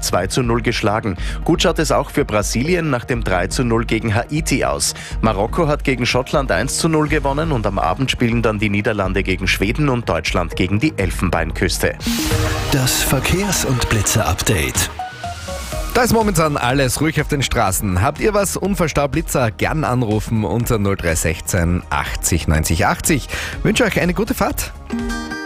2:0 geschlagen. Gut schaut es auch für Brasilien nach dem 3:0 gegen Haiti aus. Marokko hat gegen Schottland 1:0 gewonnen und am Abend spielen dann die Niederlande gegen Schweden und Deutschland gegen die Elfenbeinküste. Das Verkehrs- und Blitzer-Update. Da ist momentan alles ruhig auf den Straßen. Habt ihr was? Unverstaublitzer, gern anrufen unter 0316 80 90 80. Wünsche euch eine gute Fahrt.